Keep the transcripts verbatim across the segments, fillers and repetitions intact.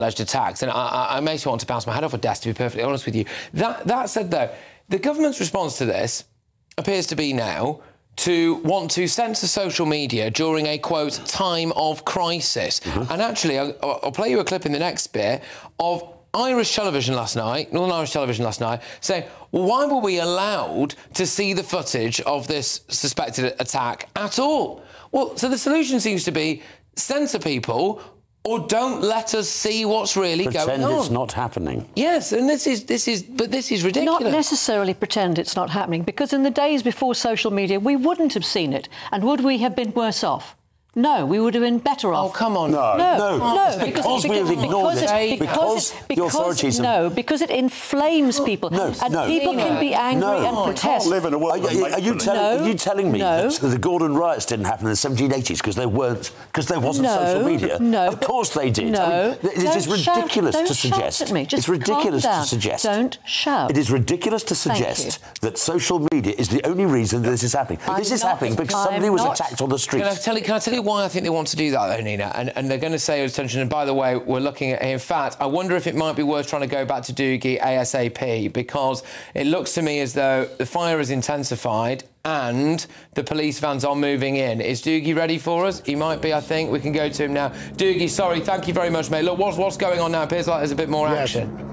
alleged attacks, and I, I, I makes me want to bounce my head off a desk, to be perfectly honest with you. That, that said, though, the government's response to this appears to be now to want to censor social media during a, quote, time of crisis. Mm-hmm. And actually, I'll, I'll play you a clip in the next bit of Irish television last night, Northern Irish television last night, saying, well, why were we allowed to see the footage of this suspected attack at all? Well, so the solution seems to be censor people or don't let us see what's really pretend going on. Pretend it's not happening. Yes, and this is, this is, but this is ridiculous. Not necessarily pretend it's not happening, because in the days before social media, we wouldn't have seen it. And would we have been worse off? No, we would have been better off. Oh, come on. No, no, no. no because, because we have ignored because it. it. Because, because, the because authorities it, have... No, because it inflames people. No, and no. people can be angry no. and protest. Can't live in a world are, are, are, you telling, no, are you telling me no. that the Gordon riots didn't happen in the seventeen eighties because there weren't, because there wasn't no, social media? No, of course they did. No, I mean, it is ridiculous shout, to suggest. Shout at me. Just it's ridiculous calm down. to suggest. Don't shout. It is ridiculous to suggest that social media is the only reason that this is happening. I'm this is not, happening because I'm somebody was not. attacked on the street. Can I tell you? Can I tell you why I think they want to do that, though, Nina? And, and they're going to say attention. And by the way, we're looking at. In fact, I wonder if it might be worth trying to go back to Doogie ASAP, because it looks to me as though the fire has intensified and the police vans are moving in. Is Doogie ready for us? He might be, I think. We can go to him now. Doogie, sorry, thank you very much, mate. Look, what's what's going on now? It appears like there's a bit more yes. action.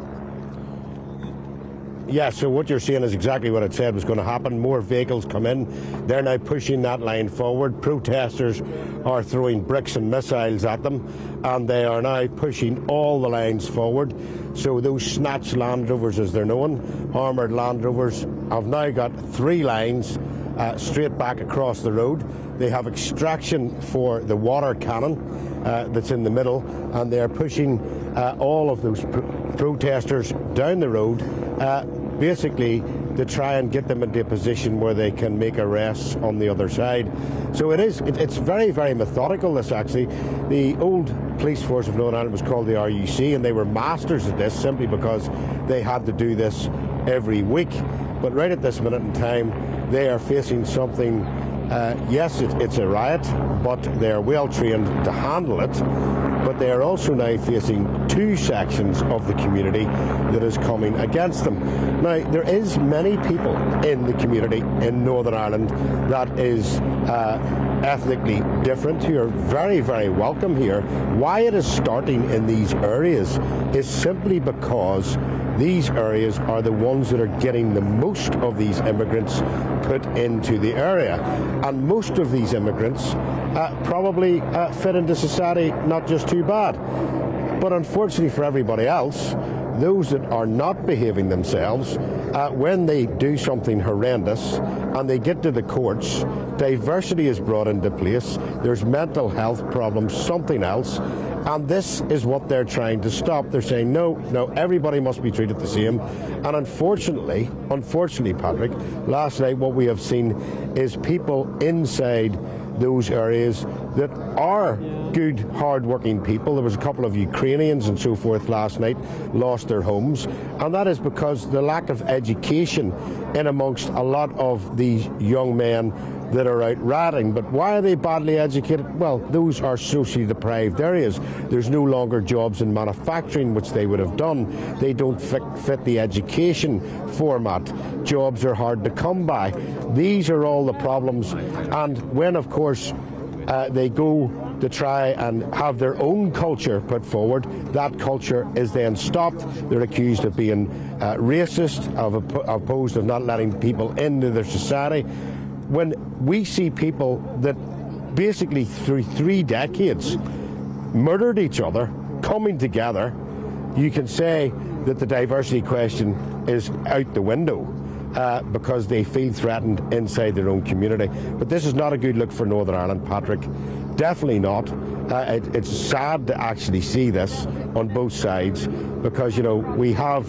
Yeah, so what you're seeing is exactly what it said was going to happen. More vehicles come in. They're now pushing that line forward. Protesters are throwing bricks and missiles at them, and they are now pushing all the lines forward. So those snatch Land Rovers, as they're known, armoured Land Rovers, have now got three lines uh, straight back across the road. They have extraction for the water cannon uh, that's in the middle, and they're pushing uh, all of those pr protesters down the road, uh, basically to try and get them into a position where they can make arrests on the other side. So it is, it, it's very, very methodical, this actually. The old police force of Northern Ireland was called the R U C, and they were masters at this simply because they had to do this every week. But right at this minute in time, they are facing something. Uh, yes, it, it's a riot, but they're well trained to handle it. But they are also now facing two sections of the community that is coming against them. Now, there is many people in the community in Northern Ireland that is uh, ethnically different, who are very, very welcome here. Why it is starting in these areas is simply because these areas are the ones that are getting the most of these immigrants put into the area. And most of these immigrants uh, probably uh, fit into society not just too bad. But unfortunately for everybody else, those that are not behaving themselves, uh, when they do something horrendous and they get to the courts, diversity is brought into place, there's mental health problems, something else, and this is what they're trying to stop. They're saying, no, no, everybody must be treated the same. And unfortunately, unfortunately, Patrick, last night what we have seen is people inside those areas that are good, hard-working people. There was a couple of Ukrainians and so forth last night lost their homes, and that is because the lack of education in amongst a lot of these young men that are out rioting. But why are they badly educated? Well, those are socially deprived areas. There's no longer jobs in manufacturing, which they would have done. They don't fit, fit the education format. Jobs are hard to come by. These are all the problems. And when, of course, uh, they go to try and have their own culture put forward, that culture is then stopped. They're accused of being uh, racist, of op opposed of not letting people into their society. When we see people that basically through three decades murdered each other, coming together, you can say that the diversity question is out the window uh, because they feel threatened inside their own community. But this is not a good look for Northern Ireland, Patrick. Definitely not. Uh, it, it's sad to actually see this on both sides because, you know, we have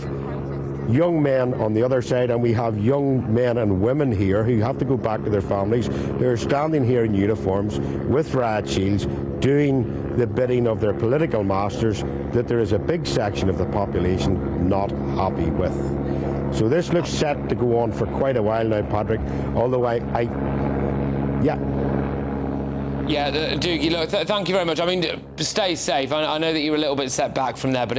young men on the other side, and we have young men and women here who have to go back to their families. They're standing here in uniforms with riot shields, doing the bidding of their political masters that there is a big section of the population not happy with. So this looks set to go on for quite a while now, Patrick, although I, I yeah. Yeah, Doogie, look, th thank you very much. I mean, stay safe. I, I know that you were a little bit set back from there, but